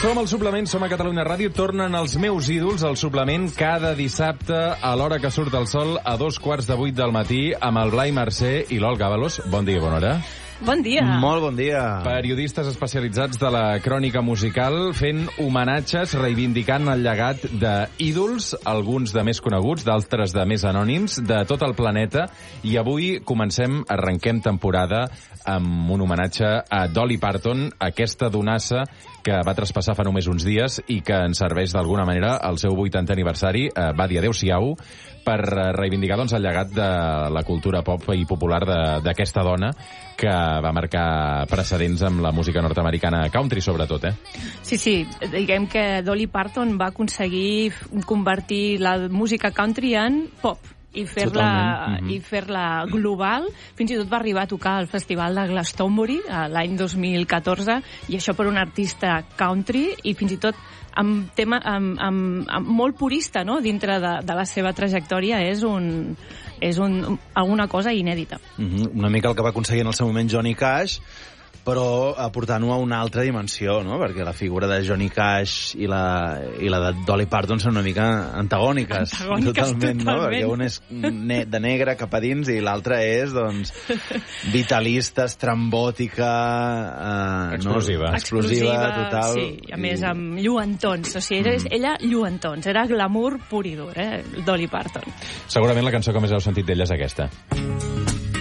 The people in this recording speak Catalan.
Som al Suplement, som a Catalunya Ràdio. Tornen els meus ídols al Suplement cada dissabte a l'hora que surt el sol a 7:15 del matí amb el Blai Mercè i l'Olga Ábalos. Bon dia i bona hora. Bon dia. Molt bon dia. Periodistes especialitzats de la crònica musical fent homenatges, reivindicant el llegat d'ídols, alguns de més coneguts, d'altres de més anònims, de tot el planeta. I avui arrenquem temporada amb un homenatge a Dolly Parton, aquesta donassa que va traspassar fa només uns dies i que ens serveix d'alguna manera el seu 80è aniversari. Va dir adeu-siau per reivindicar el llegat de la cultura pop i popular d'aquesta dona que va marcar precedents amb la música nord-americana country, sobretot, Sí, diguem que Dolly Parton va aconseguir convertir la música country en pop i fer-la global. Fins i tot va arribar a tocar al Festival de Glastonbury l'any 2014, i això per un artista country i fins i tot amb molt purista, no? Dintre de la seva trajectòria. És alguna cosa inèdita. Una mica el que va aconseguir en el seu moment Johnny Cash, però aportant-ho a una altra dimensió, no? Perquè la figura de Johnny Cash i la de Dolly Parton són una mica antagòniques. Totalment. No? Perquè un és de negre cap a dins i l'altre és, doncs, vitalista, estrambòtica, explosiva, total. Sí, a més amb lluentons. O sigui, ella lluentons. Era glamour pur i dur, Dolly Parton. Segurament la cançó que més heu sentit d'ella és aquesta.